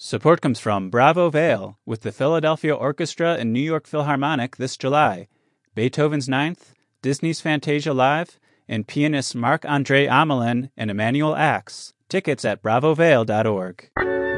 Support comes from Bravo Vale with the Philadelphia Orchestra and New York Philharmonic this July, Beethoven's Ninth, Disney's Fantasia Live, and pianists Marc-André Amelin and Emmanuel Ax. Tickets at bravovale.org.